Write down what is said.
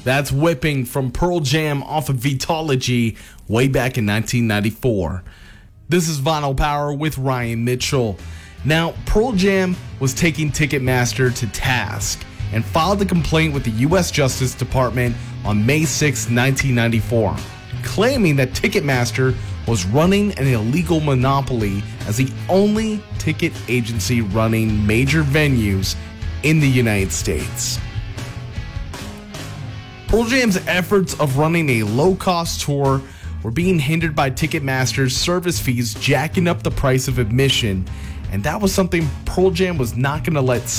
That's Whipping from Pearl Jam off of Vitology way back in 1994. This is Vinyl Power with Ryan Mitchell. Now, Pearl Jam was taking Ticketmaster to task and filed a complaint with the U.S. Justice Department on May 6, 1994, claiming that Ticketmaster was running an illegal monopoly as the only ticket agency running major venues in the United States. Pearl Jam's efforts of running a low-cost tour were being hindered by Ticketmaster's service fees jacking up the price of admission, and that was something Pearl Jam was not going to let